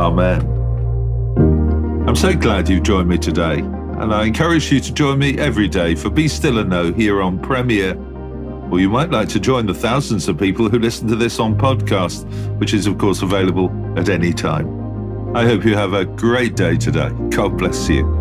Amen. I'm so glad you've joined me today, and I encourage you to join me every day for Be Still and Know here on Premier. Or you might like to join the thousands of people who listen to this on podcast, which is of course available at any time. I hope you have a great day today. God bless you.